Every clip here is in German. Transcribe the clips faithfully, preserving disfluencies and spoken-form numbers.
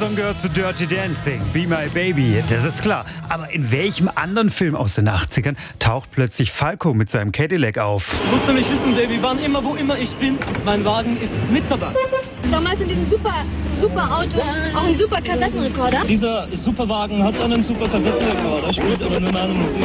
Song gehört zu Dirty Dancing, Be My Baby, das ist klar. Aber in welchem anderen Film aus den achtzigern taucht plötzlich Falco mit seinem Cadillac auf? Du musst nämlich wissen, Baby, wann immer, wo immer ich bin, mein Wagen ist mit dabei. Sag mal, ist in diesem super, super Auto auch ein super Kassettenrekorder? Dieser Superwagen hat einen super Kassettenrekorder, spielt aber nur meine Musik.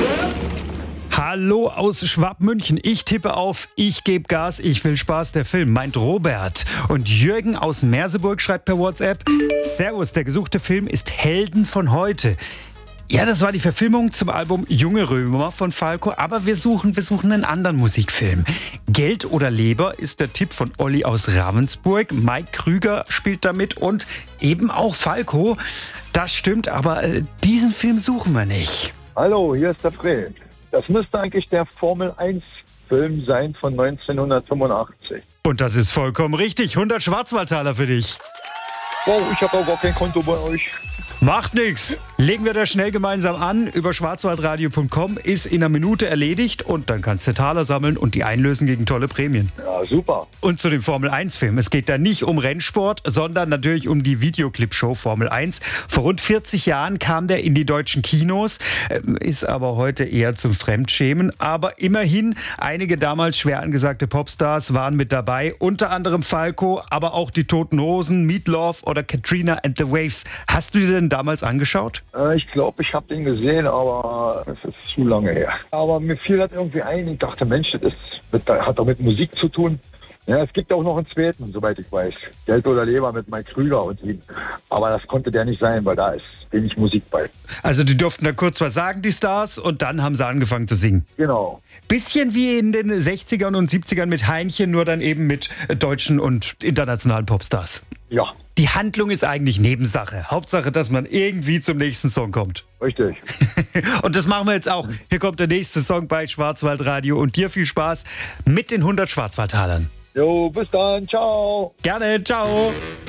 Hallo aus Schwabmünchen. Ich tippe auf Ich gebe Gas, ich will Spaß, der Film, meint Robert. Und Jürgen aus Merseburg schreibt per WhatsApp: Servus, der gesuchte Film ist Helden von heute. Ja, das war die Verfilmung zum Album Junge Römer von Falco, aber wir suchen, wir suchen einen anderen Musikfilm. Geld oder Leber ist der Tipp von Olli aus Ravensburg. Mike Krüger spielt damit und eben auch Falco. Das stimmt, aber äh, diesen Film suchen wir nicht. Hallo, hier ist der Fred. Das müsste eigentlich der Formel eins Film sein von neunzehnhundertfünfundachtzig. Und das ist vollkommen richtig. hundert Schwarzwaldtaler für dich. Wow, ich habe auch gar kein Konto bei euch. Macht nix. Legen wir das schnell gemeinsam an. Über schwarzwaldradio punkt com ist in einer Minute erledigt und dann kannst du Taler sammeln und die einlösen gegen tolle Prämien. Ja, super. Und zu dem Formel eins Film. Es geht da nicht um Rennsport, sondern natürlich um die Videoclip-Show Formel eins. Vor rund vierzig Jahren kam der in die deutschen Kinos, ist aber heute eher zum Fremdschämen. Aber immerhin, einige damals schwer angesagte Popstars waren mit dabei. Unter anderem Falco, aber auch die Toten Hosen, Meatloaf oder Katrina and the Waves. Hast du dir denn damals angeschaut? Äh, ich glaube, ich habe den gesehen, aber es ist zu lange her. Aber mir fiel das irgendwie ein. Ich dachte, Mensch, das ist, das hat doch mit Musik zu tun. Ja, es gibt auch noch einen zweiten, soweit ich weiß. Geld oder Leber mit Mike Krüger und ihm. Aber das konnte der nicht sein, weil da ist wenig Musik bei. Also die durften da kurz was sagen, die Stars, und dann haben sie angefangen zu singen. Genau. Bisschen wie in den sechzigern und siebzigern mit Heinchen, nur dann eben mit deutschen und internationalen Popstars. Ja. Die Handlung ist eigentlich Nebensache. Hauptsache, dass man irgendwie zum nächsten Song kommt. Richtig. Und das machen wir jetzt auch. Hier kommt der nächste Song bei Schwarzwaldradio und dir viel Spaß mit den hundert Schwarzwaldtalern. Jo, bis dann. Ciao. Gerne. Ciao.